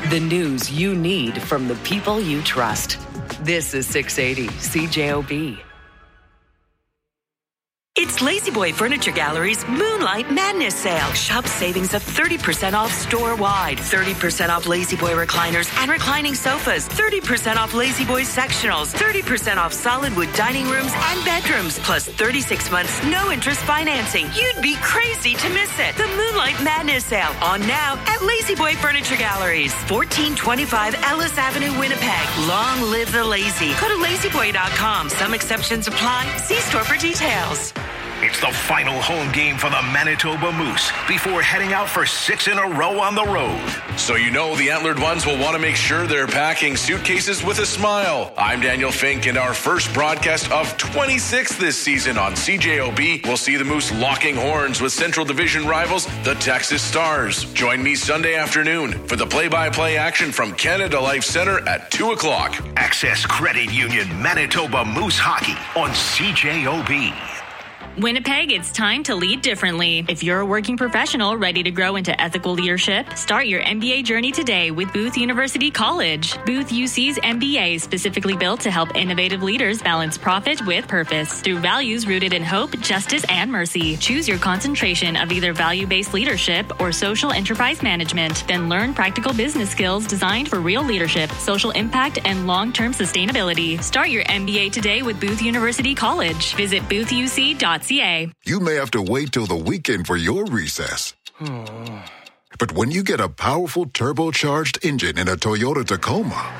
The news you need from the people you trust. This is 680 CJOB. It's La-Z-Boy Furniture Gallery's Moonlight Madness Sale. Shop savings of 30% off store-wide, 30% off La-Z-Boy recliners and reclining sofas, 30% off La-Z-Boy sectionals, 30% off solid wood dining rooms and bedrooms, plus 36 months no-interest financing. You'd be crazy to miss it. The Moonlight Madness Sale on now at La-Z-Boy Furniture Galleries, 1425 Ellis Avenue, Winnipeg. Long live the lazy. Go to lazyboy.com. Some exceptions apply. See store for details. It's the final home game for the Manitoba Moose before heading out for 6 in a row on the road. So you know the Antlered Ones will want to make sure they're packing suitcases with a smile. I'm Daniel Fink, and our first broadcast of 26 this season on CJOB will see the Moose locking horns with Central Division rivals, the Texas Stars. Join me Sunday afternoon for the play-by-play action from Canada Life Centre at 2 o'clock. Access Credit Union Manitoba Moose Hockey on CJOB. Winnipeg, it's time to lead differently. If you're a working professional ready to grow into ethical leadership, start your MBA journey today with Booth University College. Booth UC's MBA is specifically built to help innovative leaders balance profit with purpose through values rooted in hope, justice, and mercy. Choose your concentration of either value-based leadership or social enterprise management. Then learn practical business skills designed for real leadership, social impact, and long-term sustainability. Start your MBA today with Booth University College. Visit boothuc.ca. You may have to wait till the weekend for your recess. But when you get a powerful turbocharged engine in a Toyota Tacoma,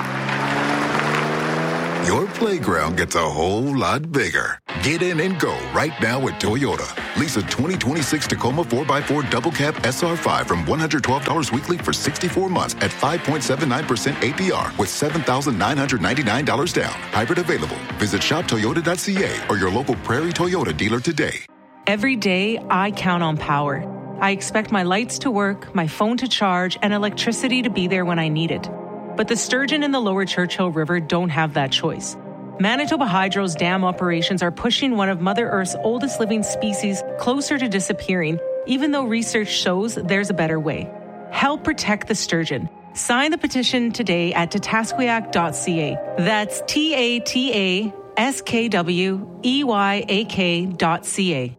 your playground gets a whole lot bigger. Get in and go right now at Toyota. Lease a 2026 Tacoma 4x4 Double Cab SR5 from $112 weekly for 64 months at 5.79% APR with $7,999 down. Hybrid available. Visit shoptoyota.ca or your local Prairie Toyota dealer today. Every day, I count on power. I expect my lights to work, my phone to charge, and electricity to be there when I need it. But the sturgeon in the lower Churchill River don't have that choice. Manitoba Hydro's dam operations are pushing one of Mother Earth's oldest living species closer to disappearing, even though research shows there's a better way. Help protect the sturgeon. Sign the petition today at tatasquiac.ca. That's TATASKWEYAK.ca.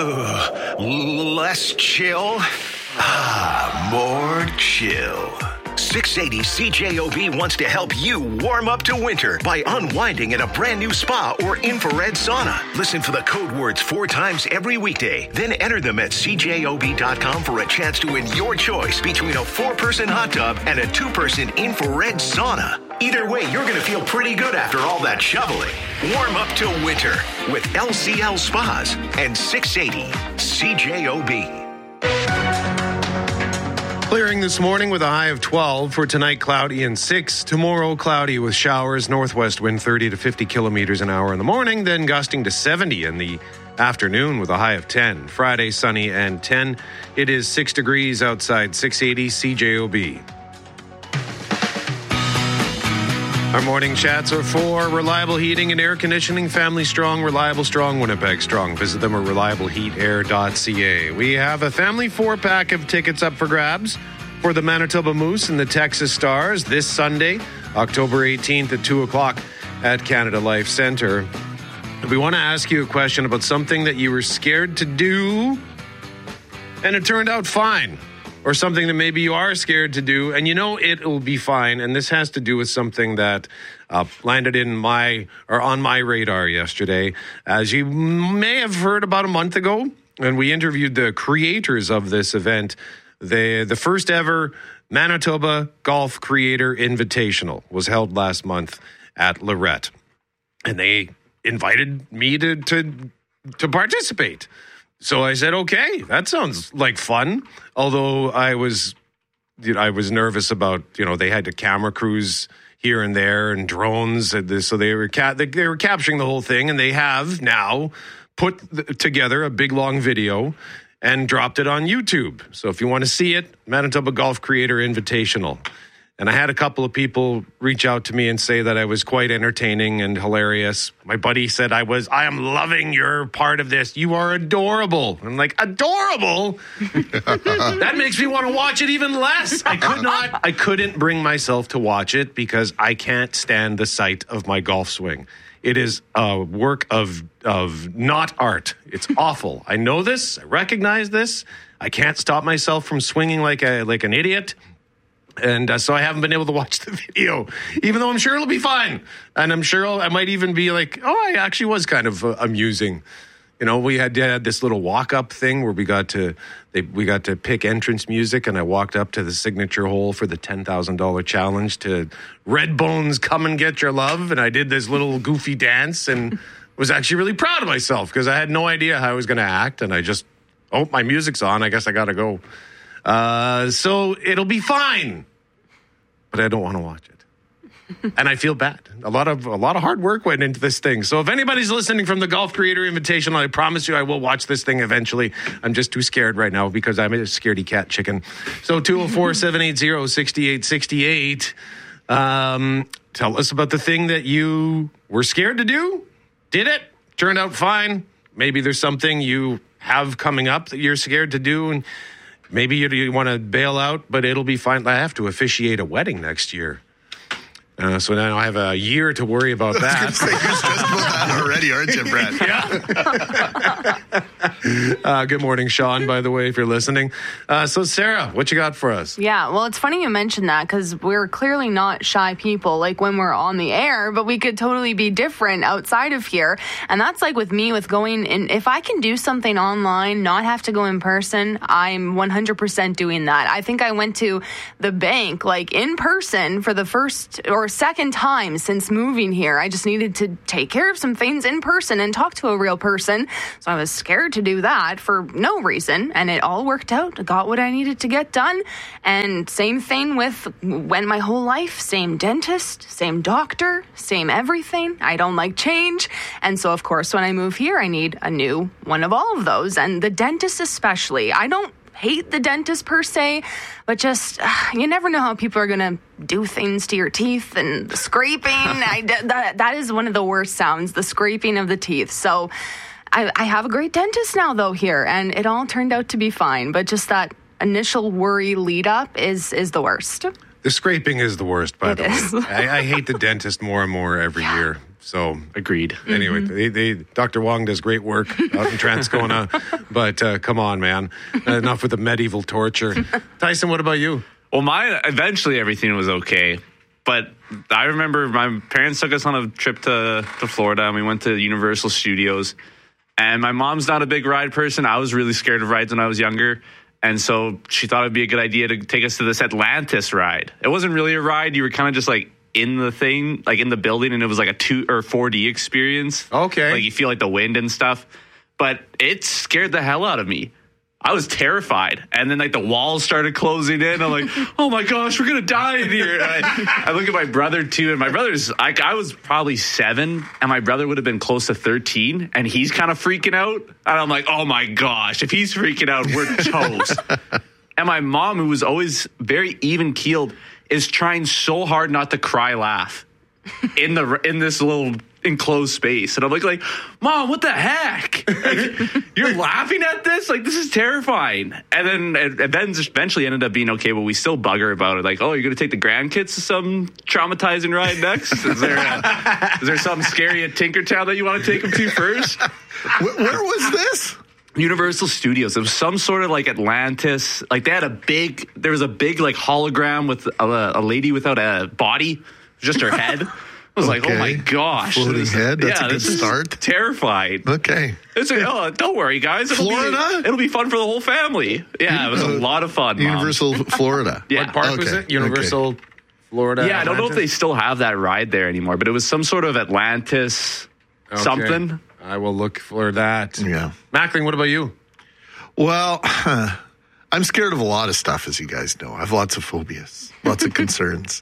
Less chill, more chill. 680 CJOB wants to help you warm up to winter by unwinding in a brand new spa or infrared sauna. Listen for the code words 4 times every weekday. Then enter them at CJOB.com for a chance to win your choice between a 4-person hot tub and a 2-person infrared sauna. Either way, you're going to feel pretty good after all that shoveling. Warm up to winter with LCL Spas and 680 CJOB. Clearing this morning with a high of 12. For tonight, cloudy and 6. Tomorrow, cloudy with showers. Northwest wind 30 to 50 kilometers an hour in the morning, then gusting to 70 in the afternoon with a high of 10. Friday, sunny and 10. It is 6 degrees outside. 680 CJOB. Our morning chats are for Reliable Heating and Air Conditioning, Family Strong, Reliable Strong, Winnipeg Strong. Visit them at reliableheatair.ca. We have a family 4-pack of tickets up for grabs for the Manitoba Moose and the Texas Stars this Sunday, October 18th at 2 o'clock at Canada Life Centre. We want to ask you a question about something that you were scared to do and it turned out fine. Or something that maybe you are scared to do, and you know it will be fine. And this has to do with something that landed on my radar yesterday. As you may have heard about a month ago, and we interviewed the creators of this event, the first ever Manitoba Golf Creator Invitational was held last month at Lorette. And they invited me to participate. So I said, okay, that sounds like fun. Although I was nervous about, they had to camera crews here and there and drones. So they were capturing the whole thing, and they have now put together a big long video and dropped it on YouTube. So if you want to see it, Manitoba Golf Creator Invitational. And I had a couple of people reach out to me and say that I was quite entertaining and hilarious. My buddy said I am loving your part of this. You are adorable. I'm like, adorable? That makes me want to watch it even less. I couldn't bring myself to watch it because I can't stand the sight of my golf swing. It is a work of not art. It's awful. I know this. I recognize this. I can't stop myself from swinging like an idiot. And so I haven't been able to watch the video, even though I'm sure it'll be fine. And I'm sure I might even be like, I actually was kind of amusing. You know, we had this little walk-up thing where we got to pick entrance music, and I walked up to the signature hole for the $10,000 challenge to Redbone's Come and Get Your Love, and I did this little goofy dance and was actually really proud of myself because I had no idea how I was going to act, and I just, my music's on, I guess I got to go. So it'll be fine, but I don't want to watch it. And I feel bad. A lot of hard work went into this thing. So if anybody's listening from the Golf Creator Invitational, I promise you I will watch this thing eventually. I'm just too scared right now because I'm a scaredy cat chicken. So 204-780-6868. Tell us about the thing that you were scared to do. Did it? Turned out fine. Maybe there's something you have coming up that you're scared to do, and maybe you want to bail out, but it'll be fine. I have to officiate a wedding next year. So now I have a year to worry about that. I was going to say, you're stressed about that already, aren't you, Brett? Yeah. Good morning, Sean, by the way, if you're listening. So, Sarah, what you got for us? Yeah, well, it's funny you mentioned that because we're clearly not shy people, like when we're on the air, but we could totally be different outside of here. And that's like with me, with going in. If I can do something online, not have to go in person, I'm 100% doing that. I think I went to the bank, like in person, for the first or second time since moving here. I just needed to take care of some things in person and talk to a real person. So I was scared to do that for no reason. And it all worked out. I got what I needed to get done. And same thing with went my whole life. Same dentist, same doctor, same everything. I don't like change. And so, of course, when I move here, I need a new one of all of those. And the dentist especially. I don't hate the dentist per se, but just you never know how people are going to do things to your teeth, and the scraping. That is one of the worst sounds, the scraping of the teeth. So I have a great dentist now, though, here, and it all turned out to be fine. But just that initial worry lead up is the worst. The scraping is the worst, by the way. I hate the dentist more and more every year. So agreed. Anyway, Dr. Wong does great work out in Transcona, but come on, man, enough with the medieval torture. Tyson, what about you? Well, eventually everything was okay, but I remember my parents took us on a trip to Florida, and we went to Universal Studios. And my mom's not a big ride person. I was really scared of rides when I was younger. And so she thought it'd be a good idea to take us to this Atlantis ride. It wasn't really a ride. You were kind of just like in the thing, like in the building, and it was like a 2 or 4D experience. Okay. Like you feel like the wind and stuff. But it scared the hell out of me. I was terrified. And then like the walls started closing in. I'm like, oh my gosh, we're going to die in here. And I look at my brother too. And my brother's, I was probably 7 and my brother would have been close to 13. And he's kind of freaking out. And I'm like, oh my gosh, if he's freaking out, we're toast. And my mom, who was always very even keeled, is trying so hard not to cry laugh in this little enclosed space. And I'm like, Mom, what the heck? Like, you're laughing at this? Like, this is terrifying. And then it eventually ended up being okay, but we still bug her about it. Like, oh, you're going to take the grandkids to some traumatizing ride next? Is there something scary at Tinkertown that you want to take them to first? Where was this? Universal Studios. It was some sort of like Atlantis. Like there was a big like hologram with a lady without a body, just her head. I was like, oh my gosh. Floating head? That's a good start. Terrified. Okay. It's like, don't worry, guys. It'll be fun for the whole family. Yeah, it was a lot of fun. Universal Mom. Florida. Yeah. What park was it? Universal Florida. Yeah, Atlantis? I don't know if they still have that ride there anymore, but it was some sort of Atlantis something. I will look for that. Yeah. Mackling, what about you? Well, I'm scared of a lot of stuff, as you guys know. I have lots of phobias, lots of concerns.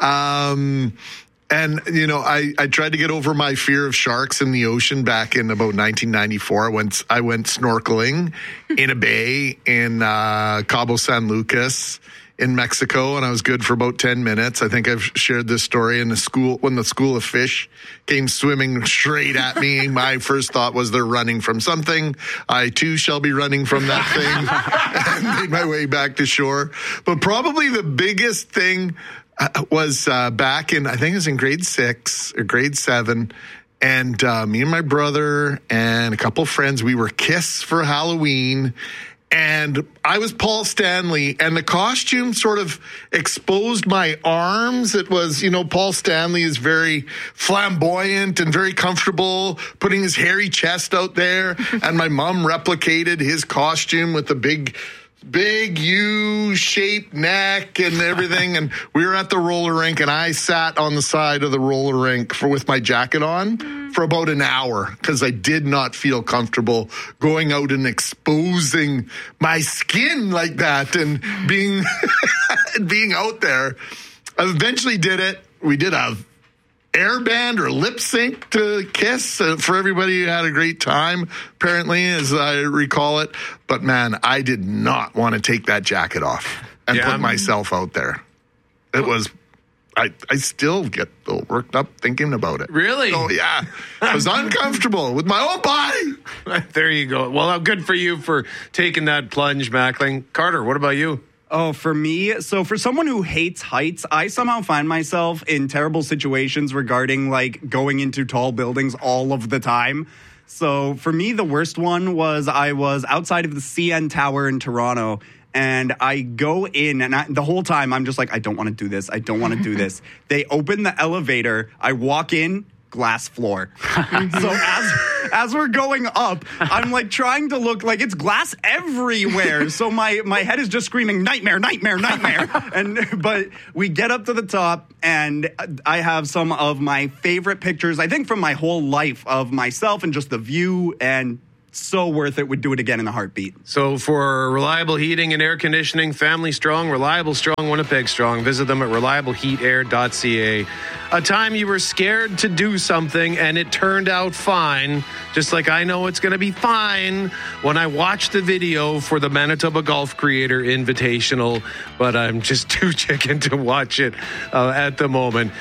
And, you know, I tried to get over my fear of sharks in the ocean back in about 1994. I went snorkeling in a bay in Cabo San Lucas in Mexico, and I was good for about 10 minutes. I think I've shared this story in the school when the school of fish came swimming straight at me. My first thought was they're running from something. I too shall be running from that thing and made my way back to shore. But probably the biggest thing was back in, I think it was in grade 6 or grade 7. And me and my brother and a couple friends, we were Kiss for Halloween. And I was Paul Stanley, and the costume sort of exposed my arms. It was, Paul Stanley is very flamboyant and very comfortable putting his hairy chest out there. And my mom replicated his costume with the big U-shaped neck and everything. And we were at the roller rink, and I sat on the side of the roller rink with my jacket on for about an hour because I did not feel comfortable going out and exposing my skin like that and being being out there. I eventually did it. We did a airband or lip sync to Kiss for everybody who had a great time, apparently, as I recall it. But man, I did not want to take that jacket off and put myself out there. It was, I still get a little worked up thinking about it. Really? Oh yeah. I was uncomfortable with my own body. There you go. Well, good for you for taking that plunge, Mackling. Carter, what about you? Oh, for me, so for someone who hates heights, I somehow find myself in terrible situations regarding going into tall buildings all of the time. So for me, the worst one was I was outside of the CN Tower in Toronto, and I go in, and the whole time I'm just like, I don't want to do this. I don't want to do this. They open the elevator. I walk in. Glass floor. So as we're going up, I'm trying to look like it's glass everywhere. So my head is just screaming nightmare, nightmare, nightmare. But we get up to the top, and I have some of my favorite pictures, I think, from my whole life of myself and just the view, and so worth it. Would do it again in a heartbeat. So for reliable heating and air conditioning, family strong, reliable strong, Winnipeg strong, visit them at reliableheatair.ca. A time you were scared to do something and it turned out fine, just like I know it's going to be fine when I watched the video for the Manitoba Golf Creator Invitational, but I'm just too chicken to watch it at the moment.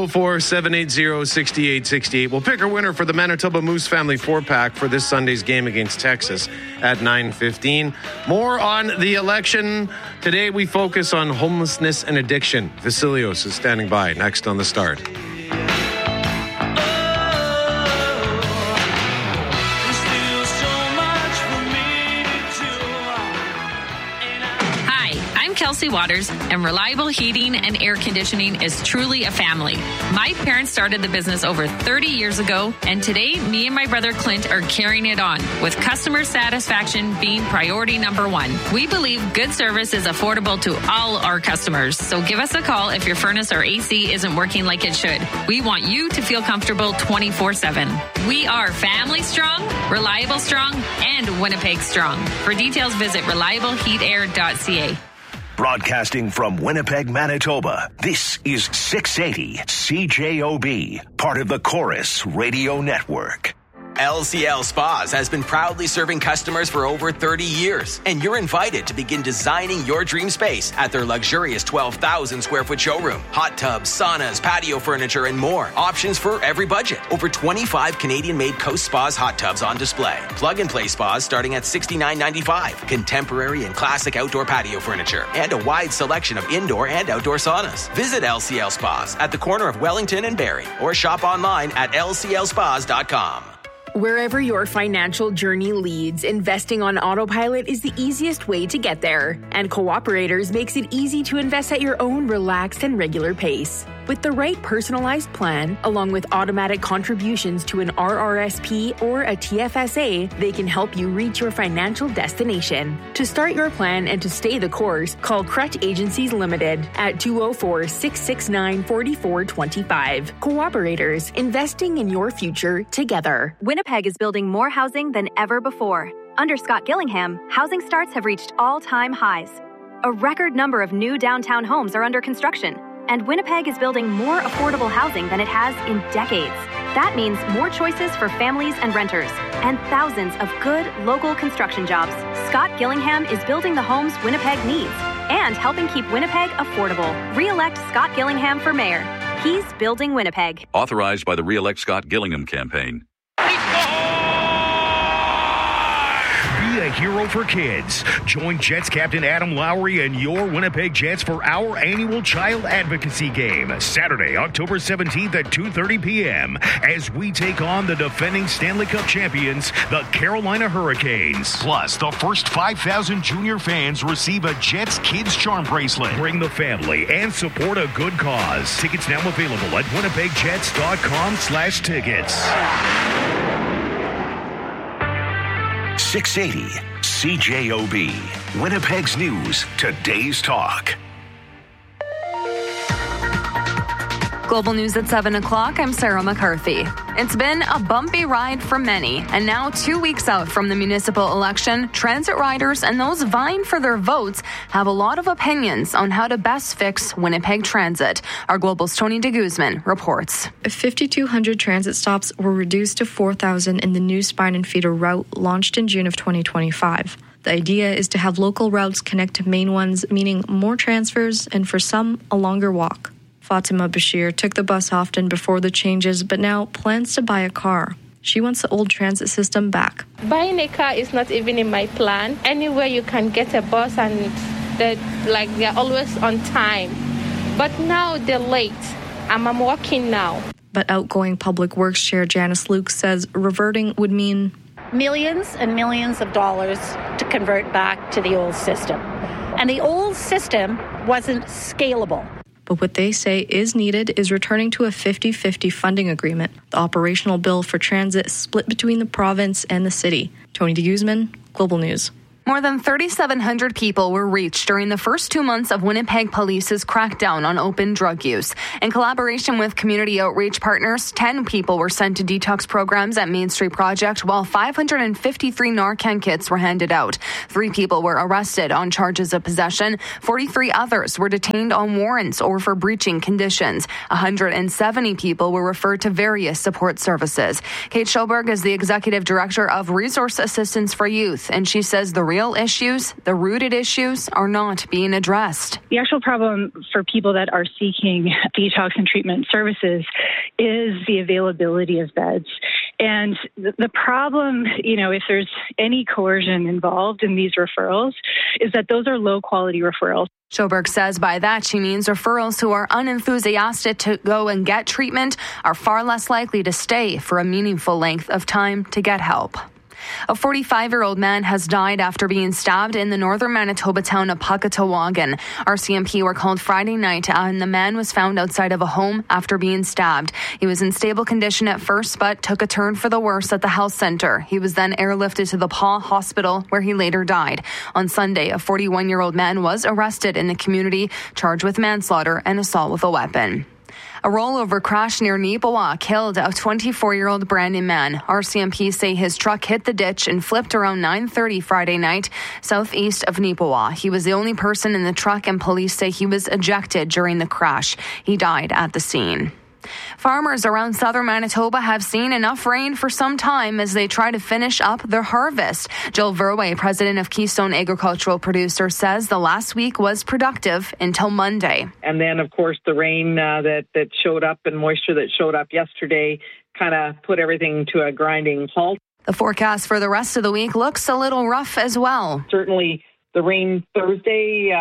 204-780-6868. We'll pick a winner for the Manitoba Moose Family 4-pack for this Sunday's game against Texas at 9:15. More on the election. Today we focus on homelessness and addiction. Vasilios is standing by next on The Start. Kelsey Waters, and reliable heating and air conditioning is truly a family. My parents started the business over 30 years ago, and today me and my brother Clint are carrying it on, with customer satisfaction being priority number one. We believe good service is affordable to all our customers, so give us a call if your furnace or AC isn't working like it should. We want you to feel comfortable 24/7. We are family strong, reliable strong, and Winnipeg strong. For details, visit reliableheatair.ca. Broadcasting from Winnipeg, Manitoba, this is 680 CJOB, part of the Chorus Radio Network. LCL Spas has been proudly serving customers for over 30 years, and you're invited to begin designing your dream space at their luxurious 12,000 square foot showroom. Hot tubs, saunas, patio furniture, and more. Options for every budget. Over 25 Canadian-made Coast Spas hot tubs on display. Plug-and-play spas starting at $69.95. Contemporary and classic outdoor patio furniture, and a wide selection of indoor and outdoor saunas. Visit LCL Spas at the corner of Wellington and Barrie, or shop online at lclspas.com. Wherever your financial journey leads, investing on autopilot is the easiest way to get there. And Cooperators makes it easy to invest at your own relaxed and regular pace. With the right personalized plan, along with automatic contributions to an RRSP or a TFSA, they can help you reach your financial destination. To start your plan and to stay the course, call Crutch Agencies Limited at 204-669-4425. Cooperators, investing in your future together. Winnipeg is building more housing than ever before. Under Scott Gillingham, housing starts have reached all-time highs. A record number of new downtown homes are under construction, and Winnipeg is building more affordable housing than it has in decades. That means more choices for families and renters, and thousands of good local construction jobs. Scott Gillingham is building the homes Winnipeg needs. and helping keep Winnipeg affordable. Re-elect Scott Gillingham for mayor. He's building Winnipeg. Authorized by the Re-elect Scott Gillingham campaign. Be a hero for kids. Join Jets captain Adam Lowry and your Winnipeg Jets for our annual child advocacy game, Saturday, October 17th at 2:30 p.m. as we take on the defending Stanley Cup champions, the Carolina Hurricanes. Plus, the first 5,000 junior fans receive a Jets Kids Charm bracelet. Bring the family and support a good cause. Tickets now available at winnipegjets.com/tickets. 680 CJOB, Winnipeg's News, Today's Talk. Global News at 7 o'clock. I'm Sarah McCarthy. It's been a bumpy ride for many, and now 2 weeks out from the municipal election, transit riders and those vying for their votes have a lot of opinions on how to best fix Winnipeg Transit. Our Global's Tony de Guzman reports. 5,200 transit stops were reduced to 4,000 in the new spine and feeder route launched in June of 2025. The idea is to have local routes connect to main ones, meaning more transfers and for some, a longer walk. Fatima Bashir took the bus often before the changes, but now plans to buy a car. She wants the old transit system back. Buying a car is not even in my plan. Anywhere you can get a bus and they're always on time. But now they're late. I'm walking now. But outgoing Public Works Chair Janice Luke says reverting would mean millions and millions of dollars to convert back to the old system. And the old system wasn't scalable. But what they say is needed is returning to a 50-50 funding agreement. The operational bill for transit split between the province and the city. Tony de Guzman, Global News. More than 3,700 people were reached during the first 2 months of Winnipeg Police's crackdown on open drug use. In collaboration with community outreach partners, 10 people were sent to detox programs at Main Street Project, while 553 Narcan kits were handed out. 3 people were arrested on charges of possession. 43 others were detained on warrants or for breaching conditions. 170 people were referred to various support services. Kate Schoberg is the executive director of Resource Assistance for Youth, and she says the real issues, the rooted issues, are not being addressed. The actual problem for people that are seeking detox and treatment services is the availability of beds. And the problem, if there's any coercion involved in these referrals, is that those are low quality referrals. Schoberg says by that she means referrals who are unenthusiastic to go and get treatment are far less likely to stay for a meaningful length of time to get help. A 45-year-old man has died after being stabbed in the northern Manitoba town of Puckatawagan. RCMP were called Friday night, and the man was found outside of a home after being stabbed. He was in stable condition at first, but took a turn for the worse at the health center. He was then airlifted to the Paul Hospital, where he later died. On Sunday, a 41-year-old man was arrested in the community, charged with manslaughter and assault with a weapon. A rollover crash near Neepawa killed a 24-year-old Brandon man. RCMP say his truck hit the ditch and flipped around 9:30 Friday night, southeast of Neepawa. He was the only person in the truck, and police say he was ejected during the crash. He died at the scene. Farmers around southern Manitoba have seen enough rain for some time as they try to finish up their harvest. Jill Verway, president of Keystone Agricultural Producers, says the last week was productive until Monday. And then, of course, the rain that showed up and moisture that showed up yesterday kind of put everything to a grinding halt. The forecast for the rest of the week looks a little rough as well. Certainly the rain Thursday,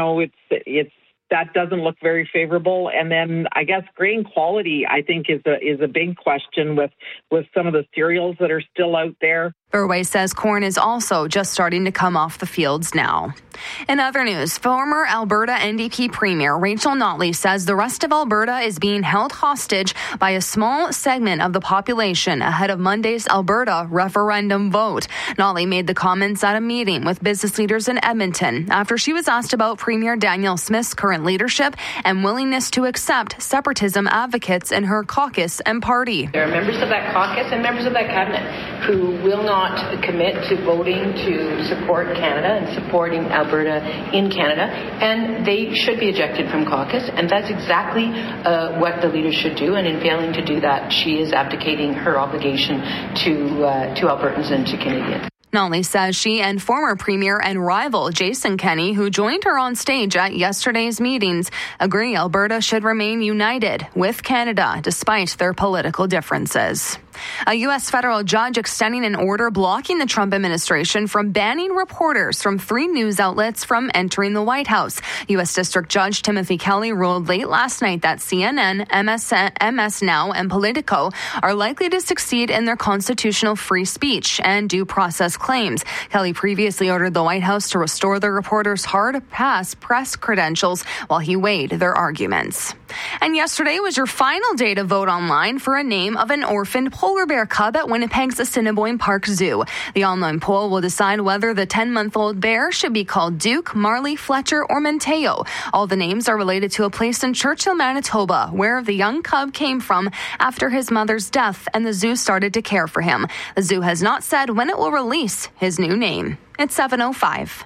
it's that doesn't look very favorable. And then I guess grain quality, I think, is a big question with some of the cereals that are still out there. Burway says corn is also just starting to come off the fields now. In other news, former Alberta NDP Premier Rachel Notley says the rest of Alberta is being held hostage by a small segment of the population ahead of Monday's Alberta referendum vote. Notley made the comments at a meeting with business leaders in Edmonton after she was asked about Premier Danielle Smith's current leadership and willingness to accept separatism advocates in her caucus and party. There are members of that caucus and members of that cabinet who will not commit to voting to support Canada and supporting Alberta in Canada, and they should be ejected from caucus, and that's exactly what the leader should do, and in failing to do that, she is abdicating her obligation to Albertans and to Canadians. Nolly says she and former Premier and rival Jason Kenney, who joined her on stage at yesterday's meetings, agree Alberta should remain united with Canada despite their political differences. A U.S. federal judge extending an order blocking the Trump administration from banning reporters from 3 news outlets from entering the White House. U.S. District Judge Timothy Kelly ruled late last night that CNN, MS Now, and Politico are likely to succeed in their constitutional free speech and due process claims. Kelly previously ordered the White House to restore the reporters' hard-pass press credentials while he weighed their arguments. And yesterday was your final day to vote online for a name of an orphaned polar bear cub at Winnipeg's Assiniboine Park Zoo. The online poll will decide whether the 10-month-old bear should be called Duke, Marley, Fletcher, or Mateo. All the names are related to a place in Churchill, Manitoba, where the young cub came from after his mother's death, and the zoo started to care for him. The zoo has not said when it will release his new name. It's 7:05.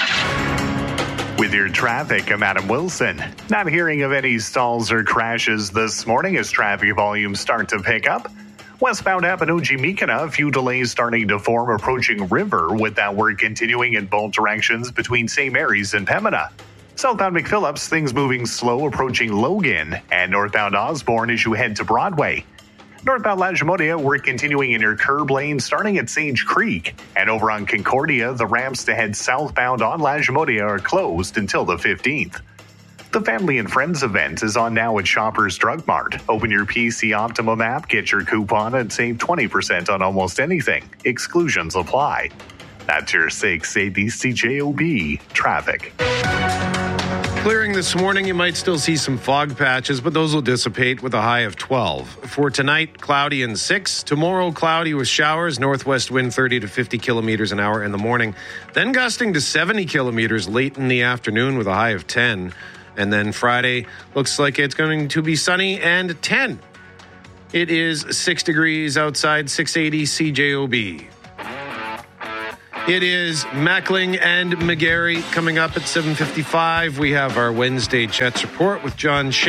With your traffic, I'm Adam Wilson. Not hearing of any stalls or crashes this morning as traffic volumes start to pick up. Westbound Apponeauxie-Mikina, a few delays starting to form approaching River, with that work continuing in both directions between St. Mary's and Pembina. Southbound McPhillips, things moving slow approaching Logan, and northbound Osborne as you head to Broadway. Northbound Lagimodia, we're continuing in your curb lane starting at Sage Creek. And over on Concordia, the ramps to head southbound on Lagimodia are closed until the 15th. The Family and Friends event is on now at Shoppers Drug Mart. Open your PC Optimum app, get your coupon, and save 20% on almost anything. Exclusions apply. That's your 680 CJOB traffic. Clearing this morning, you might still see some fog patches, but those will dissipate with a high of 12. For tonight, cloudy and 6. Tomorrow, cloudy with showers, northwest wind 30 to 50 kilometers an hour in the morning, then gusting to 70 kilometers late in the afternoon with a high of 10. And then Friday looks like it's going to be sunny and 10. It is 6 degrees outside, 680 CJOB. It is Mackling and McGarry coming up at 7:55. We have our Wednesday Jets report with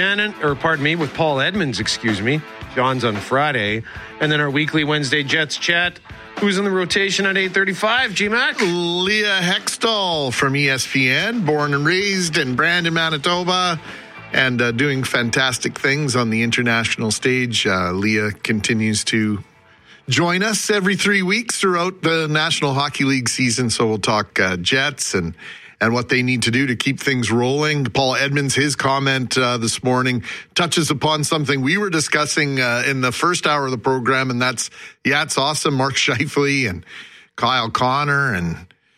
with Paul Edmonds, John's on Friday. And then our weekly Wednesday Jets chat. Who's in the rotation at 8:35? G-Mac? Leah Hextall from ESPN, born and raised in Brandon, Manitoba, and doing fantastic things on the international stage. Leah continues to join us every 3 weeks throughout the National Hockey League season. So we'll talk Jets and what they need to do to keep things rolling. Paul Edmonds, his comment this morning touches upon something we were discussing in the first hour of the program, and that's, it's awesome. Mark Scheifele and Kyle Connor and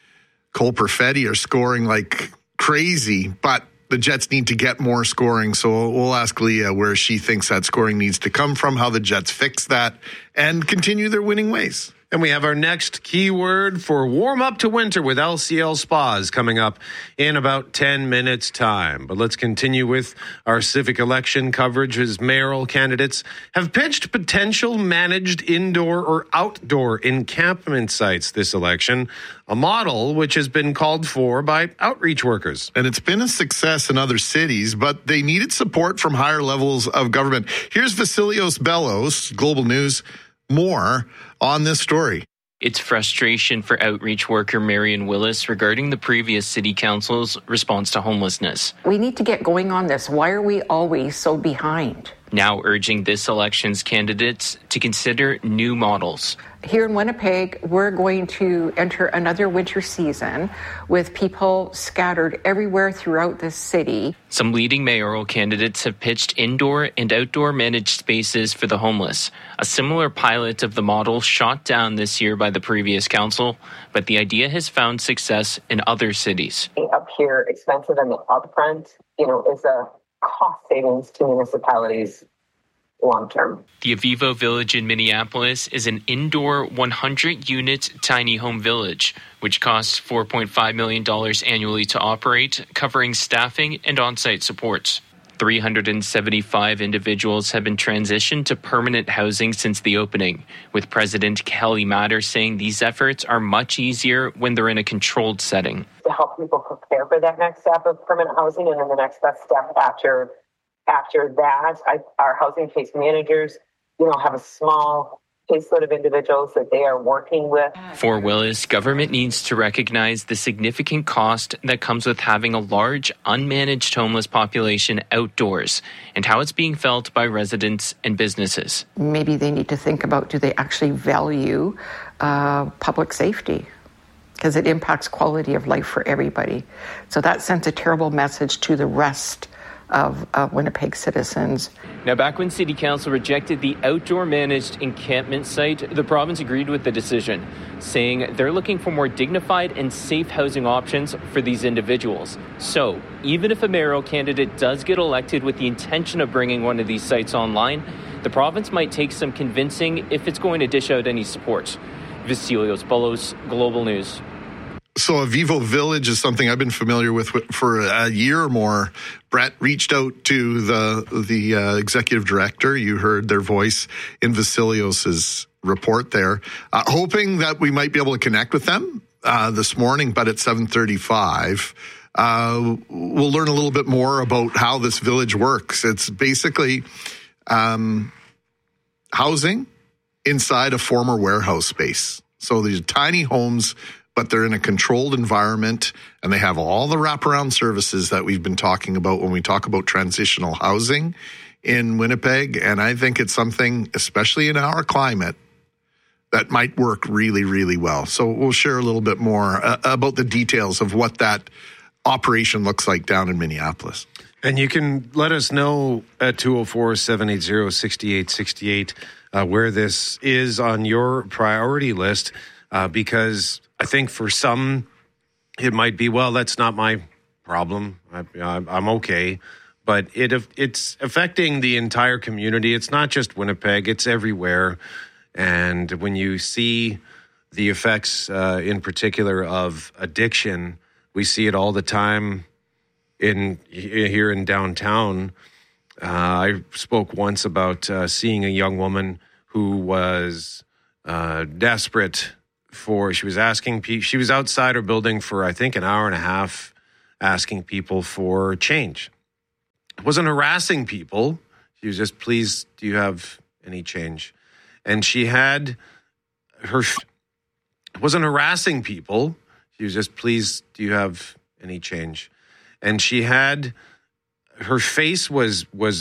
Cole Perfetti are scoring like crazy, but the Jets need to get more scoring. So we'll ask Leah where she thinks that scoring needs to come from, how the Jets fix that, and continue their winning ways. And we have our next keyword for warm up to winter with LCL Spas coming up in about 10 minutes time. But let's continue with our civic election coverage as mayoral candidates have pitched potential managed indoor or outdoor encampment sites this election, a model which has been called for by outreach workers. And it's been a success in other cities, but they needed support from higher levels of government. Here's Vasilios Bellos, Global News, more on this story. It's frustration for outreach worker Marion Willis regarding the previous city council's response to homelessness. We need to get going on this. Why are we always so behind? Now urging this election's candidates to consider new models. Here in Winnipeg, we're going to enter another winter season with people scattered everywhere throughout the city. Some leading mayoral candidates have pitched indoor and outdoor managed spaces for the homeless. A similar pilot of the model shot down this year by the previous council, but the idea has found success in other cities. Up here, expensive and the upfront, is a cost savings to municipalities long term. The Avivo Village in Minneapolis is an indoor 100-unit tiny home village, which costs $4.5 million annually to operate, covering staffing and on-site supports. 375 individuals have been transitioned to permanent housing since the opening, with President Kelly Matter saying these efforts are much easier when they're in a controlled setting. To help people prepare for that next step of permanent housing, and then the next best step after that, our housing case managers, have a small caseload of individuals that they are working with. For Willis, government needs to recognize the significant cost that comes with having a large, unmanaged homeless population outdoors and how it's being felt by residents and businesses. Maybe they need to think about, do they actually value public safety? Because it impacts quality of life for everybody. So that sends a terrible message to the rest of Winnipeg citizens. Now, back when City Council rejected the outdoor managed encampment site, the province agreed with the decision, saying they're looking for more dignified and safe housing options for these individuals. So, even if a mayoral candidate does get elected with the intention of bringing one of these sites online, the province might take some convincing if it's going to dish out any support. Vasilios Bolos, Global News. So Avivo Village is something I've been familiar with for a year or more. Brett reached out to the executive director. You heard their voice in Vasilios's report there, hoping that we might be able to connect with them this morning, but at 7:35. We'll learn a little bit more about how this village works. It's basically housing inside a former warehouse space. So these tiny homes, but they're in a controlled environment, and they have all the wraparound services that we've been talking about when we talk about transitional housing in Winnipeg. And I think it's something, especially in our climate, that might work really, really well. So we'll share a little bit more about the details of what that operation looks like down in Minneapolis. And you can let us know at 204-780-6868 where this is on your priority list, because I think for some, it might be, well, that's not my problem. I'm okay. But it's affecting the entire community. It's not just Winnipeg. It's everywhere. And when you see the effects, in particular, of addiction, we see it all the time here in downtown. I spoke once about seeing a young woman who was desperate she was outside her building for, I think, an hour and a half, asking people for change. It wasn't harassing people. She was just, please, do you have any change? And she had it wasn't harassing people. She was just, please, do you have any change? And she had, her face was